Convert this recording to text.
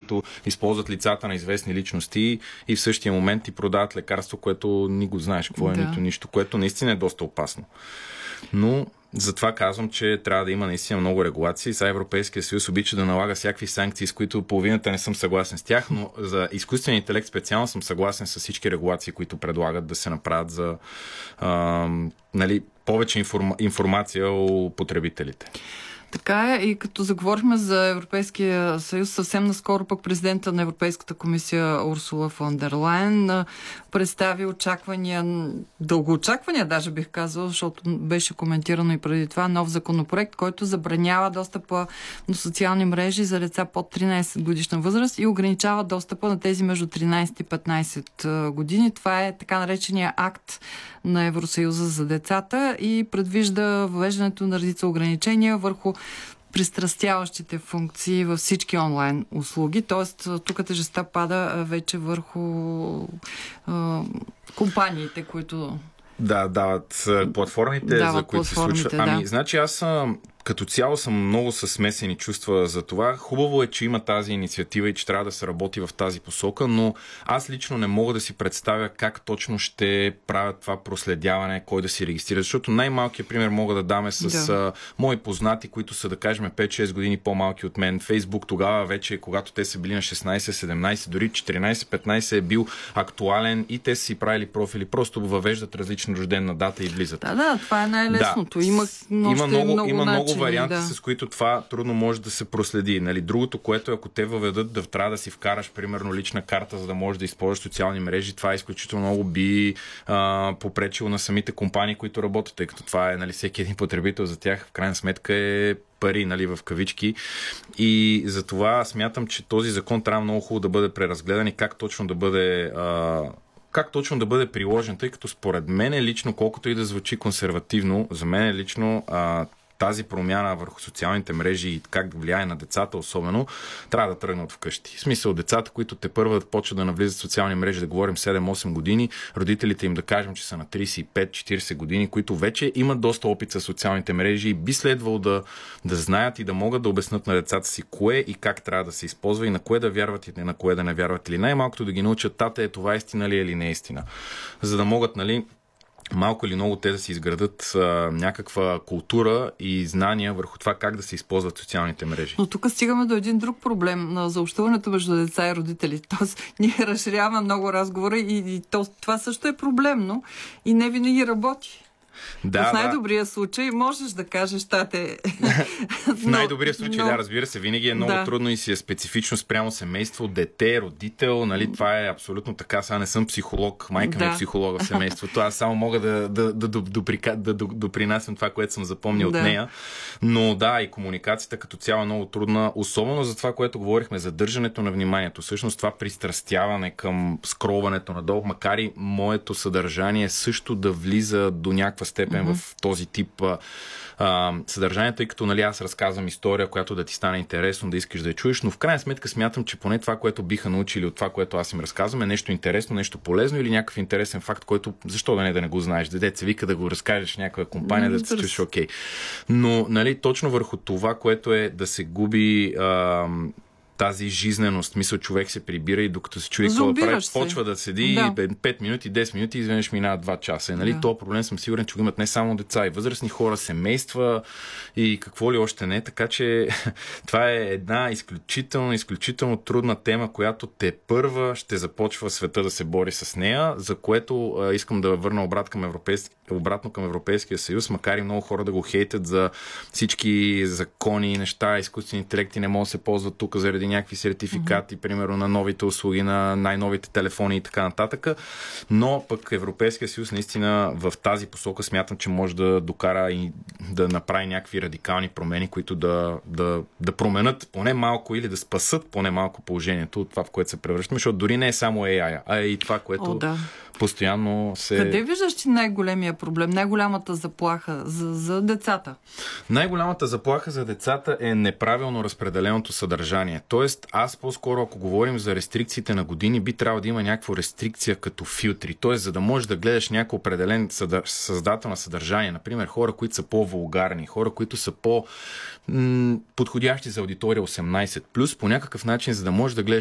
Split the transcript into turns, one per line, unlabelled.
които използват лицата на известни личности и в същия момент ти продават лекарство, което ни го знаеш какво е, нито нищо, което наистина е доста опасно. Но затова казвам, че трябва да има наистина много регулации. Сега Европейския съюз обича да налага всякакви санкции, с които половината не съм съгласен с тях, но за изкуствен интелект специално съм съгласен с всички регулации, които предлагат да се направят за повече информация о потребителите.
Така е, и като заговорихме за Европейския съюз, съвсем наскоро пък президента на Европейската комисия Урсула фон дер Лайен представи дългоочаквания, даже бих казал, защото беше коментирано и преди това, нов законопроект, който забранява достъпа до социални мрежи за деца под 13 годишна възраст и ограничава достъпа на тези между 13 и 15 години. Това е така наречения акт на Евросъюза за децата и предвижда въвеждането на редица ограничения върху пристрастяващите функции във всички онлайн услуги. Тоест, тук тежестта пада вече върху компаниите, които
дават платформите, за които се случва. Значи аз като цяло съм много със смесени чувства за това. Хубаво е, че има тази инициатива и че трябва да се работи в тази посока, но аз лично не мога да си представя как точно ще правят това проследяване, кой да си регистрира. Защото най-малкият пример мога да даме с мои познати, които са, да кажем, 5-6 години по-малки от мен. Фейсбук тогава вече, когато те са били на 16-17, дори 14-15 е бил актуален и те си правили профили, просто въвеждат различна рождена дата и влизат.
Това е най-лесното. Има много
варианти, с които това трудно може да се проследи. Другото, което ако те въведат трябва да си вкараш, примерно, лична карта, за да можеш да използваш социални мрежи, това изключително много би попречило на самите компании, които работят, тъй като това е всеки един потребител за тях, в крайна сметка е пари, в кавички. И затова смятам, че този закон трябва много хубаво да бъде преразгледан и как точно да бъде приложен, тъй като според мен лично, колкото и да звучи консервативно, за мен лично тази промяна върху социалните мрежи и как влияе на децата особено, трябва да тръгне от вкъщи. В смисъл, децата, които те първо почват да навлизат в социални мрежи, да говорим 7-8 години, родителите им да кажем, че са на 35-40 години, които вече имат доста опит с социалните мрежи и би следвало да знаят и да могат да обяснат на децата си кое и как трябва да се използва и на кое да вярват и на кое да не вярват. Или най-малкото да ги научат, тата, това истина ли е или не е истина. За да могат, малко или много те да си изградат някаква култура и знания върху това как да се използват социалните мрежи.
Но тук стигаме до един друг проблем на общуването между деца и родители. Тоест, ние разширяваме много разговора и това също е проблемно и не винаги работи. В най-добрия случай можеш да кажеш,
в най-добрия случай, разбира се, винаги е много трудно и си е специфично спрямо семейство, дете, родител, това е абсолютно така. Сега не съм психолог, майка ми е психолога в семейството, аз само мога да допринасям това, което съм запомнил от нея. Но и комуникацията като цяло е много трудна, особено за това, което говорихме, за държането на вниманието. Всъщност това пристрастяване към скролването надолу, макар и моето съдържание също да влиза до някаква степен в този тип съдържание, тъй като аз разказвам история, която да ти стане интересно, да искаш да я чуеш, но в крайна сметка смятам, че поне това, което биха научили от това, което аз им разказвам, е нещо интересно, нещо полезно или някакъв интересен факт, който защо да не го знаеш. Деца вика да го разкажеш в някаква компания, да се чуеш окей. Но точно върху това, което е да се губи тази жизненост. Мисля, човек се прибира и докато се чуи какво да прави, почва да седи 5 минути, 10 минути и изведнъж минава 2 часа. Това проблем съм сигурен, че го имат не само деца, и възрастни хора, семейства и какво ли още не. Така че това е една изключително трудна тема, която тепърва ще започва света да се бори с нея, за което искам да върна обратно към Европейския съюз, макар и много хора да го хейтят за всички закони и неща, изкуствени интелекти не могат да се ползват тук заради някакви сертификати, примерно на новите услуги, на най-новите телефони и така нататък. Но пък Европейския съюз наистина в тази посока смятам, че може да докара и да направи някакви радикални промени, които да променят поне малко или да спасат поне малко положението от това, в което се превръщаме, защото дори не е само AI, а и това, което постоянно се...
Къде виждаш ти най-големия проблем, най-голямата заплаха за децата?
Най-голямата заплаха за децата е неправилно разпределеното съдържание. Тоест, аз по-скоро, ако говорим за рестрикциите на години, би трябвало да има някаква рестрикция като филтри. Тоест, за да можеш да гледаш някакъв определен създател на съдържание, например, хора, които са по-вулгарни, хора, които са подходящи за аудитория 18+, по някакъв начин, за да можеш да гледаш